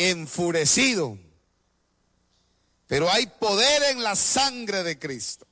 enfurecido. Pero hay poder en la sangre de Cristo.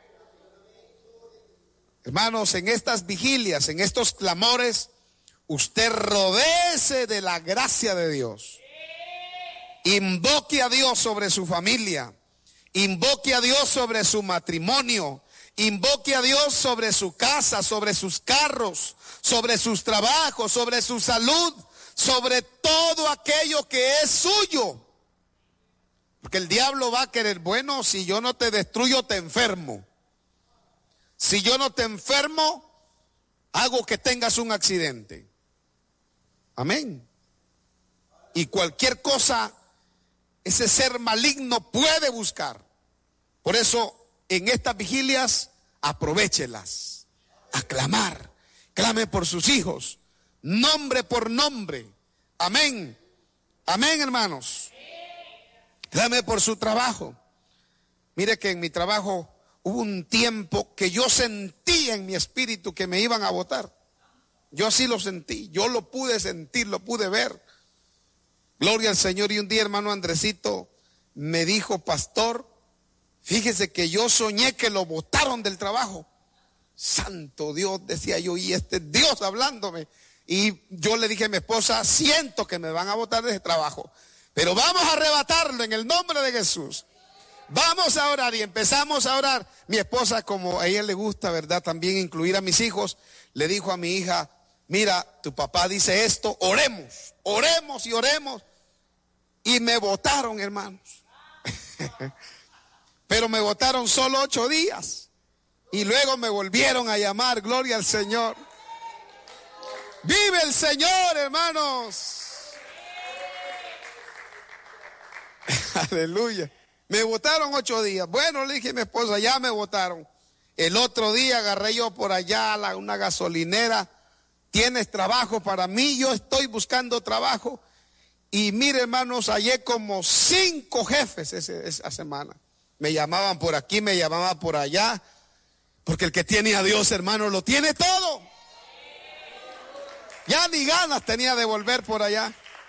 Hermanos, en estas vigilias, en estos clamores, usted rodéese de la gracia de Dios. Invoque a Dios sobre su familia. Invoque a Dios sobre su matrimonio. Invoque a Dios sobre su casa, sobre sus carros, sobre sus trabajos, sobre su salud, sobre todo aquello que es suyo. Porque el diablo va a querer, bueno, si yo no te destruyo, te enfermo. Si yo no te enfermo, hago que tengas un accidente. Amén. Y cualquier cosa ese ser maligno puede buscar. Por eso, en estas vigilias, aprovéchelas a clamar. Clame por sus hijos, nombre por nombre. Amén. Amén, hermanos. Clame por su trabajo. Mire que en mi trabajo hubo un tiempo que yo sentía en mi espíritu que me iban a botar. Yo sí lo sentí, yo lo pude sentir, lo pude ver. Gloria al Señor. Y un día, hermano Andresito me dijo, pastor, fíjese que yo soñé que lo botaron del trabajo. Santo Dios, decía yo, y este Dios hablándome. Y yo le dije a mi esposa, siento que me van a botar de ese trabajo, pero vamos a arrebatarlo en el nombre de Jesús. Vamos a orar. Y empezamos a orar. Mi esposa, como a ella le gusta, ¿verdad?, también incluir a mis hijos, le dijo a mi hija, mira, tu papá dice esto, oremos, oremos y oremos. Y me votaron, hermanos. Pero me votaron solo 8 días. Y luego me volvieron a llamar. Gloria al Señor. Vive el Señor, hermanos. Aleluya. Me votaron 8 días. Bueno, le dije a mi esposa, ya me votaron. El otro día agarré yo por allá una gasolinera. ¿Tienes trabajo para mí? Yo estoy buscando trabajo. Y mire, hermanos, hallé como 5 jefes esa semana. Me llamaban por aquí, me llamaban por allá. Porque el que tiene a Dios, hermano, lo tiene todo. Ya ni ganas tenía de volver por allá.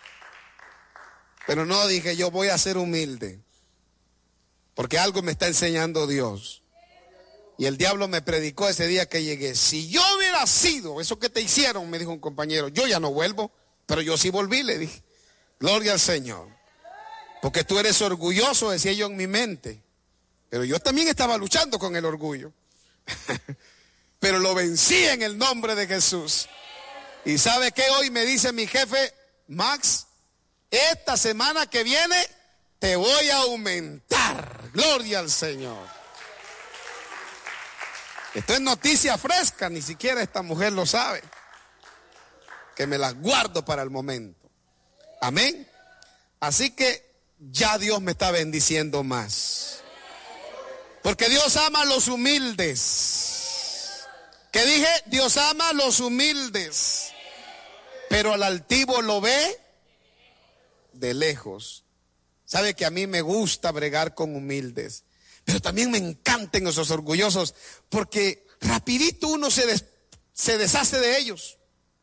Pero no, dije yo, voy a ser humilde. Porque algo me está enseñando Dios. Y el diablo me predicó ese día que llegué. Si yo hubiera sido eso que te hicieron, me dijo un compañero, yo ya no vuelvo. Pero yo sí volví, le dije. Gloria al Señor. Porque tú eres orgulloso, decía yo en mi mente. Pero yo también estaba luchando con el orgullo. Pero lo vencí en el nombre de Jesús. Y ¿sabe qué? Hoy me dice mi jefe, Max, esta semana que viene te voy a aumentar. Gloria al Señor. Esto es noticia fresca, ni siquiera esta mujer lo sabe. Que me las guardo para el momento. Amén. Así que ya Dios me está bendiciendo más. Porque Dios ama a los humildes. ¿Qué dije? Dios ama a los humildes. Pero al altivo lo ve de lejos. Sabe que a mí me gusta bregar con humildes. Pero también me encantan esos orgullosos. Porque rapidito uno se deshace de ellos.